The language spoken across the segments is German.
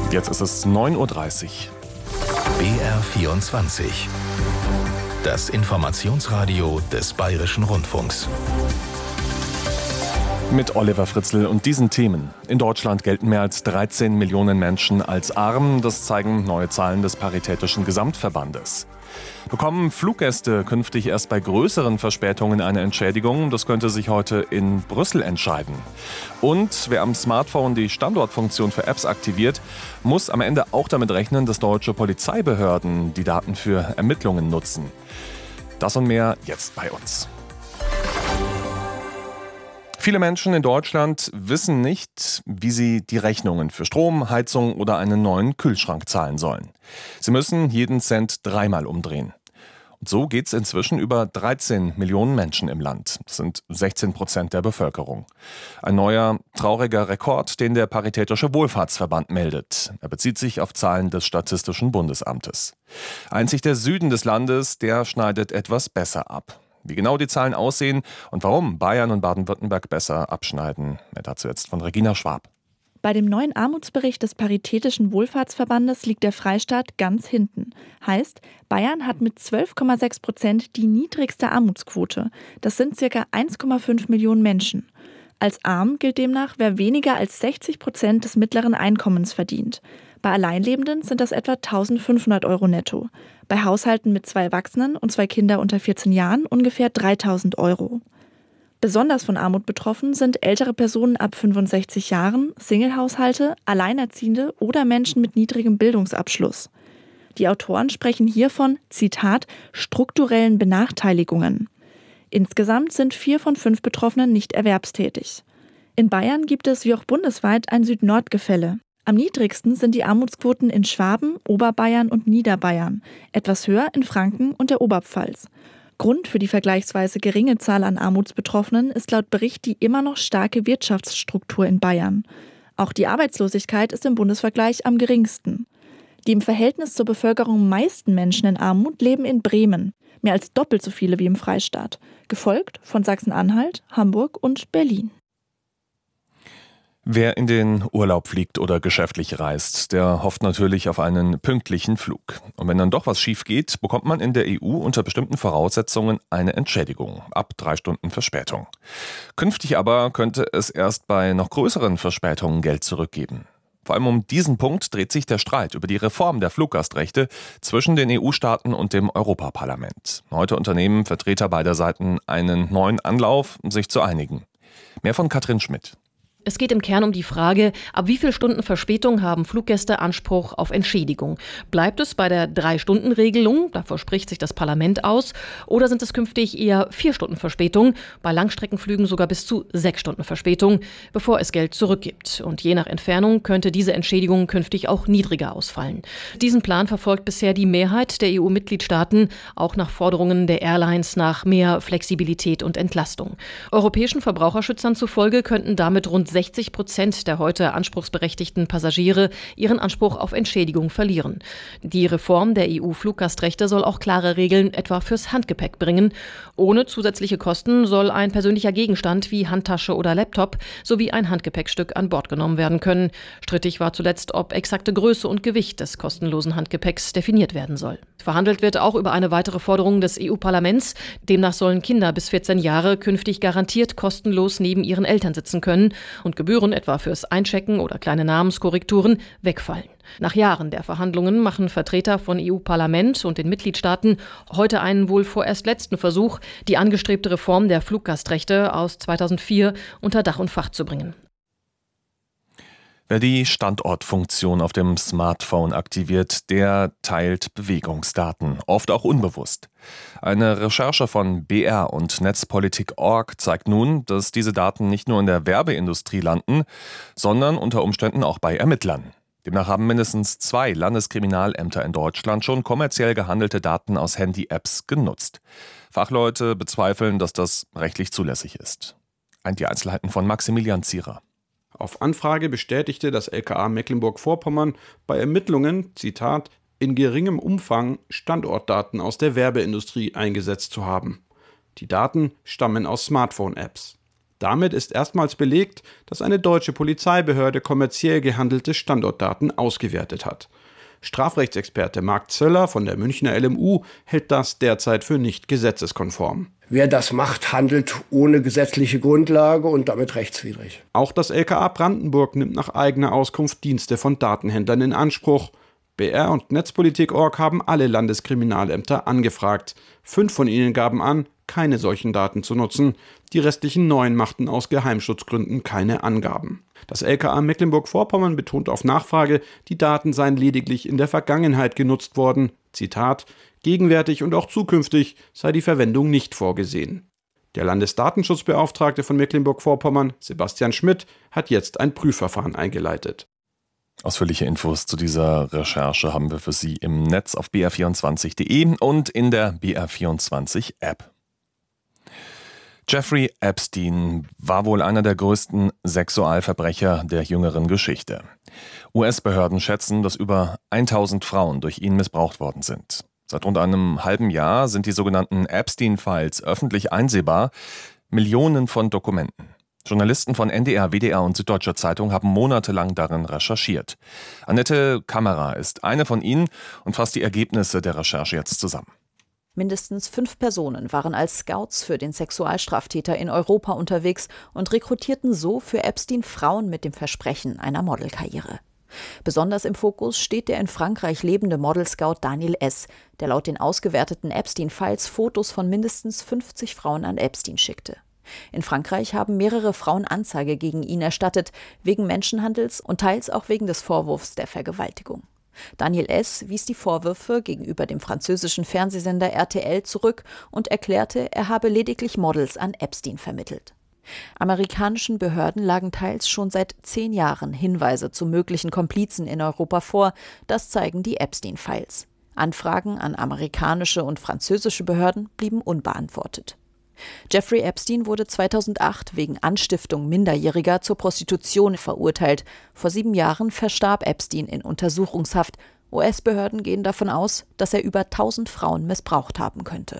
Jetzt ist es 9:30 Uhr. BR24. Das Informationsradio des Bayerischen Rundfunks. Mit Oliver Fritzl und diesen Themen. In Deutschland gelten mehr als 13 Millionen Menschen als arm. Das zeigen neue Zahlen des Paritätischen Gesamtverbandes. Bekommen Fluggäste künftig erst bei größeren Verspätungen eine Entschädigung? Das könnte sich heute in Brüssel entscheiden. Und wer am Smartphone die Standortfunktion für Apps aktiviert, muss am Ende auch damit rechnen, dass deutsche Polizeibehörden die Daten für Ermittlungen nutzen. Das und mehr jetzt bei uns. Viele Menschen in Deutschland wissen nicht, wie sie die Rechnungen für Strom, Heizung oder einen neuen Kühlschrank zahlen sollen. Sie müssen jeden Cent dreimal umdrehen. Und so geht es inzwischen über 13 Millionen Menschen im Land. Das sind 16% der Bevölkerung. Ein neuer, trauriger Rekord, den der Paritätische Wohlfahrtsverband meldet. Er bezieht sich auf Zahlen des Statistischen Bundesamtes. Einzig der Süden des Landes, der schneidet etwas besser ab. Wie genau die Zahlen aussehen und warum Bayern und Baden-Württemberg besser abschneiden, mehr dazu jetzt von Regina Schwab. Bei dem neuen Armutsbericht des Paritätischen Wohlfahrtsverbandes liegt der Freistaat ganz hinten. Heißt, Bayern hat mit 12,6% die niedrigste Armutsquote. Das sind ca. 1,5 Millionen Menschen. Als arm gilt demnach, wer weniger als 60% des mittleren Einkommens verdient. Bei Alleinlebenden sind das etwa 1.500 € netto. Bei Haushalten mit 2 Erwachsenen und 2 Kinder unter 14 Jahren ungefähr 3.000 €. Besonders von Armut betroffen sind ältere Personen ab 65 Jahren, Singlehaushalte, Alleinerziehende oder Menschen mit niedrigem Bildungsabschluss. Die Autoren sprechen hier von, Zitat, strukturellen Benachteiligungen. Insgesamt sind 4 von 5 Betroffenen nicht erwerbstätig. In Bayern gibt es wie auch bundesweit ein Süd-Nord-Gefälle. Am niedrigsten sind die Armutsquoten in Schwaben, Oberbayern und Niederbayern, etwas höher in Franken und der Oberpfalz. Grund für die vergleichsweise geringe Zahl an Armutsbetroffenen ist laut Bericht die immer noch starke Wirtschaftsstruktur in Bayern. Auch die Arbeitslosigkeit ist im Bundesvergleich am geringsten. Die im Verhältnis zur Bevölkerung meisten Menschen in Armut leben in Bremen, mehr als doppelt so viele wie im Freistaat, gefolgt von Sachsen-Anhalt, Hamburg und Berlin. Wer in den Urlaub fliegt oder geschäftlich reist, der hofft natürlich auf einen pünktlichen Flug. Und wenn dann doch was schief geht, bekommt man in der EU unter bestimmten Voraussetzungen eine Entschädigung ab 3 Stunden Verspätung. Künftig aber könnte es erst bei noch größeren Verspätungen Geld zurückgeben. Vor allem um diesen Punkt dreht sich der Streit über die Reform der Fluggastrechte zwischen den EU-Staaten und dem Europaparlament. Heute unternehmen Vertreter beider Seiten einen neuen Anlauf, sich zu einigen. Mehr von Katrin Schmidt. Es geht im Kern um die Frage, ab wie viel Stunden Verspätung haben Fluggäste Anspruch auf Entschädigung? Bleibt es bei der 3-Stunden-Regelung, davor spricht sich das Parlament aus, oder sind es künftig eher 4 Stunden Verspätung, bei Langstreckenflügen sogar bis zu 6 Stunden Verspätung, bevor es Geld zurückgibt? Und je nach Entfernung könnte diese Entschädigung künftig auch niedriger ausfallen. Diesen Plan verfolgt bisher die Mehrheit der EU-Mitgliedstaaten, auch nach Forderungen der Airlines nach mehr Flexibilität und Entlastung. Europäischen Verbraucherschützern zufolge könnten damit rund 60% der heute anspruchsberechtigten Passagiere ihren Anspruch auf Entschädigung verlieren. Die Reform der EU-Fluggastrechte soll auch klare Regeln etwa fürs Handgepäck bringen. Ohne zusätzliche Kosten soll ein persönlicher Gegenstand wie Handtasche oder Laptop sowie ein Handgepäckstück an Bord genommen werden können. Strittig war zuletzt, ob exakte Größe und Gewicht des kostenlosen Handgepäcks definiert werden soll. Verhandelt wird auch über eine weitere Forderung des EU-Parlaments. Demnach sollen Kinder bis 14 Jahre künftig garantiert kostenlos neben ihren Eltern sitzen können und Gebühren etwa fürs Einchecken oder kleine Namenskorrekturen wegfallen. Nach Jahren der Verhandlungen machen Vertreter von EU-Parlament und den Mitgliedstaaten heute einen wohl vorerst letzten Versuch, die angestrebte Reform der Fluggastrechte aus 2004 unter Dach und Fach zu bringen. Wer die Standortfunktion auf dem Smartphone aktiviert, der teilt Bewegungsdaten, oft auch unbewusst. Eine Recherche von BR und Netzpolitik.org zeigt nun, dass diese Daten nicht nur in der Werbeindustrie landen, sondern unter Umständen auch bei Ermittlern. Demnach haben mindestens 2 Landeskriminalämter in Deutschland schon kommerziell gehandelte Daten aus Handy-Apps genutzt. Fachleute bezweifeln, dass das rechtlich zulässig ist. Die Einzelheiten von Maximilian Zierer. Auf Anfrage bestätigte das LKA Mecklenburg-Vorpommern bei Ermittlungen, Zitat, in geringem Umfang Standortdaten aus der Werbeindustrie eingesetzt zu haben. Die Daten stammen aus Smartphone-Apps. Damit ist erstmals belegt, dass eine deutsche Polizeibehörde kommerziell gehandelte Standortdaten ausgewertet hat. Strafrechtsexperte Marc Zöller von der Münchner LMU hält das derzeit für nicht gesetzeskonform. Wer das macht, handelt ohne gesetzliche Grundlage und damit rechtswidrig. Auch das LKA Brandenburg nimmt nach eigener Auskunft Dienste von Datenhändlern in Anspruch. BR und Netzpolitik.org haben alle Landeskriminalämter angefragt. 5 von ihnen gaben an, keine solchen Daten zu nutzen. Die restlichen 9 machten aus Geheimschutzgründen keine Angaben. Das LKA Mecklenburg-Vorpommern betont auf Nachfrage, die Daten seien lediglich in der Vergangenheit genutzt worden. Zitat: Gegenwärtig und auch zukünftig sei die Verwendung nicht vorgesehen. Der Landesdatenschutzbeauftragte von Mecklenburg-Vorpommern, Sebastian Schmidt, hat jetzt ein Prüfverfahren eingeleitet. Ausführliche Infos zu dieser Recherche haben wir für Sie im Netz auf br24.de und in der BR24-App. Jeffrey Epstein war wohl einer der größten Sexualverbrecher der jüngeren Geschichte. US-Behörden schätzen, dass über 1000 Frauen durch ihn missbraucht worden sind. Seit rund einem halben Jahr sind die sogenannten Epstein-Files öffentlich einsehbar. Millionen von Dokumenten. Journalisten von NDR, WDR und Süddeutscher Zeitung haben monatelang darin recherchiert. Annette Kammerer ist eine von ihnen und fasst die Ergebnisse der Recherche jetzt zusammen. Mindestens 5 Personen waren als Scouts für den Sexualstraftäter in Europa unterwegs und rekrutierten so für Epstein Frauen mit dem Versprechen einer Modelkarriere. Besonders im Fokus steht der in Frankreich lebende Modelscout Daniel S., der laut den ausgewerteten Epstein-Files Fotos von mindestens 50 Frauen an Epstein schickte. In Frankreich haben mehrere Frauen Anzeige gegen ihn erstattet, wegen Menschenhandels und teils auch wegen des Vorwurfs der Vergewaltigung. Daniel S. wies die Vorwürfe gegenüber dem französischen Fernsehsender RTL zurück und erklärte, er habe lediglich Models an Epstein vermittelt. Amerikanischen Behörden lagen teils schon seit 10 Jahren Hinweise zu möglichen Komplizen in Europa vor, das zeigen die Epstein-Files. Anfragen an amerikanische und französische Behörden blieben unbeantwortet. Jeffrey Epstein wurde 2008 wegen Anstiftung Minderjähriger zur Prostitution verurteilt. Vor 7 Jahren verstarb Epstein in Untersuchungshaft. US-Behörden gehen davon aus, dass er über 1000 Frauen missbraucht haben könnte.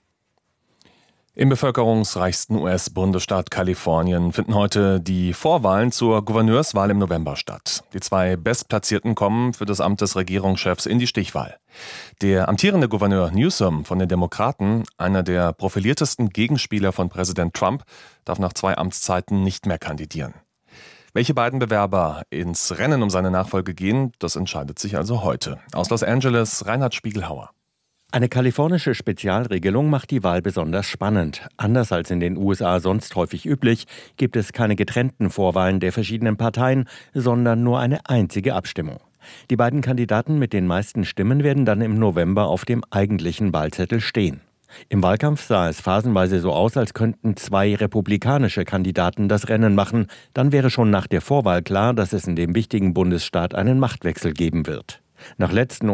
Im bevölkerungsreichsten US-Bundesstaat Kalifornien finden heute die Vorwahlen zur Gouverneurswahl im November statt. Die 2 Bestplatzierten kommen für das Amt des Regierungschefs in die Stichwahl. Der amtierende Gouverneur Newsom von den Demokraten, einer der profiliertesten Gegenspieler von Präsident Trump, darf nach 2 Amtszeiten nicht mehr kandidieren. Welche beiden Bewerber ins Rennen um seine Nachfolge gehen, das entscheidet sich also heute. Aus Los Angeles, Reinhard Spiegelhauer. Eine kalifornische Spezialregelung macht die Wahl besonders spannend. Anders als in den USA sonst häufig üblich, gibt es keine getrennten Vorwahlen der verschiedenen Parteien, sondern nur eine einzige Abstimmung. Die beiden Kandidaten mit den meisten Stimmen werden dann im November auf dem eigentlichen Wahlzettel stehen. Im Wahlkampf sah es phasenweise so aus, als könnten 2 republikanische Kandidaten das Rennen machen. Dann wäre schon nach der Vorwahl klar, dass es in dem wichtigen Bundesstaat einen Machtwechsel geben wird. Nach letzten